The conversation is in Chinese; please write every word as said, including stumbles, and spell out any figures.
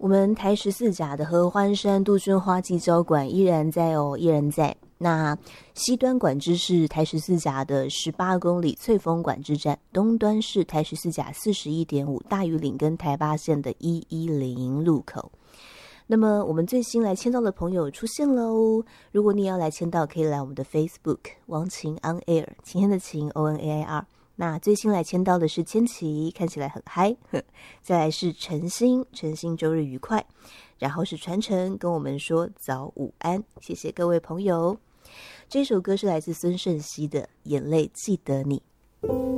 我们台十四甲的合欢山杜鹃花季招馆依然在哦，依然在。那西端管制是台十四甲的十八公里翠峰管制站，东端是台十四甲四十一点五大屿岭跟台八线的一一零路口。那么我们最新来签到的朋友出现了哦，如果你也要来签到，可以来我们的 Facebook 王晴 On Air， 晴天的晴 O N A I R。那最新来签到的是千琪，看起来很嗨。再来是晨星，晨星周日愉快。然后是传承跟我们说早午安，谢谢各位朋友。这首歌是来自孙盛熙的《眼泪记得你》。